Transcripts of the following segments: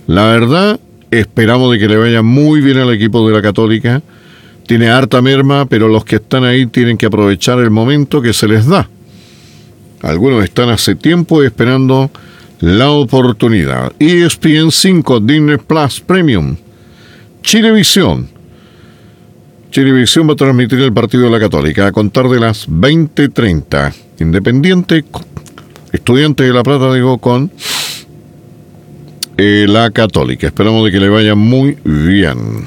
La verdad, esperamos de que le vaya muy bien al equipo de la Católica. Tiene harta merma, pero los que están ahí tienen que aprovechar el momento que se les da. Algunos están hace tiempo esperando la oportunidad. ESPN 5, Disney Plus Premium, Chilevisión. Chilevisión va a transmitir el partido de la Católica a contar de las 20:30. Independiente, Estudiantes de La Plata, digo, con la Católica. Esperamos de que le vaya muy bien.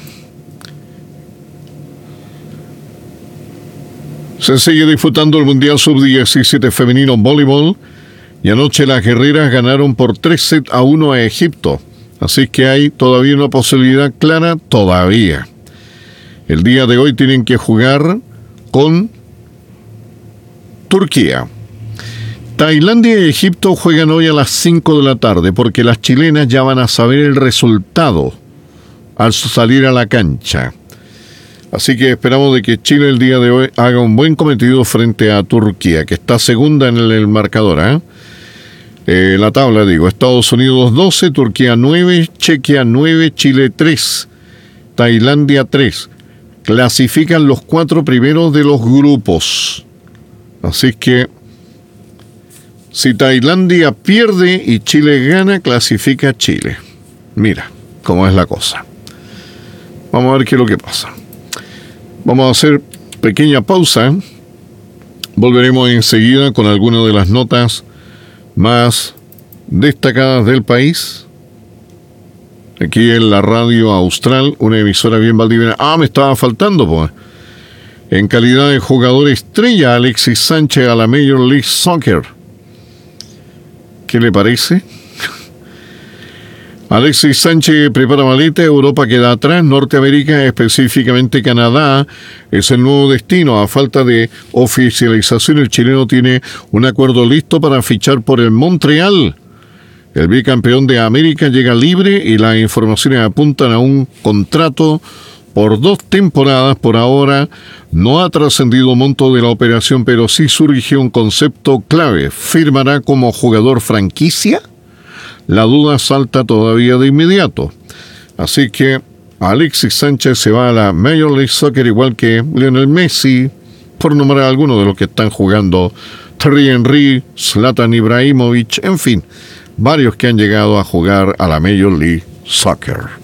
Se sigue disfrutando el Mundial Sub-17 femenino voleibol y anoche las guerreras ganaron por 3-1 a Egipto. Así que hay todavía una posibilidad clara, todavía. El día de hoy tienen que jugar con Turquía. Tailandia y Egipto juegan hoy a las 5 de la tarde porque las chilenas ya van a saber el resultado al salir a la cancha. Así que esperamos de que Chile el día de hoy haga un buen cometido frente a Turquía, que está segunda en el marcador. La tabla, digo, Estados Unidos 12, Turquía 9, Chequia 9, Chile 3, Tailandia 3. Clasifican los 4 primeros de los grupos. Así que si Tailandia pierde y Chile gana, clasifica Chile. Mira cómo es la cosa. Vamos a ver qué es lo que pasa. Vamos a hacer pequeña pausa. Volveremos enseguida con algunas de las notas más destacadas del país. Aquí en la Radio Austral, una emisora bien valdiviana. Me estaba faltando, pues. En calidad de jugador estrella, Alexis Sánchez a la Major League Soccer. ¿Qué le parece? Alexis Sánchez prepara maleta, Europa queda atrás, Norteamérica, específicamente Canadá, es el nuevo destino. A falta de oficialización, el chileno tiene un acuerdo listo para fichar por el Montreal. El bicampeón de América llega libre y las informaciones apuntan a un contrato por 2 temporadas. Por ahora no ha trascendido monto de la operación, pero sí surge un concepto clave. ¿Firmará como jugador franquicia? La duda salta todavía de inmediato. Así que Alexis Sánchez se va a la Major League Soccer, igual que Lionel Messi, por nombrar algunos de los que están jugando, Thierry Henry, Zlatan Ibrahimovic, en fin, varios que han llegado a jugar a la Major League Soccer.